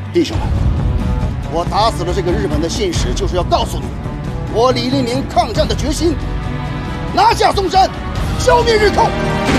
弟兄们，我打死了这个日本的信使，就是要告诉你们，我李立明抗战的决心。拿下嵩山，消灭日寇。